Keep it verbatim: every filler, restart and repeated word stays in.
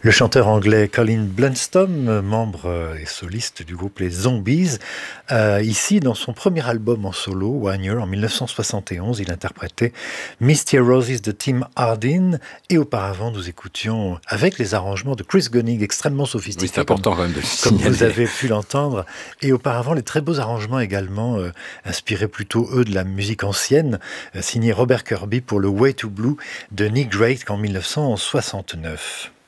Le chanteur anglais Colin Blunstone, membre et soliste du groupe les Zombies, euh, ici dans son premier album en solo, One Year, en dix-neuf cent soixante et onze, il interprétait Misty Roses de Tim Hardin, et auparavant nous écoutions avec les arrangements de Chris Gunning, extrêmement sophistiqués. Oui, c'est important comme, quand même de le comme signaler. Vous avez pu l'entendre, et auparavant les très beaux arrangements également, euh, inspirés plutôt eux de la musique ancienne, euh, signé Robert Kirby pour le Way to Blue de Nick Drake en dix-neuf cent soixante-neuf.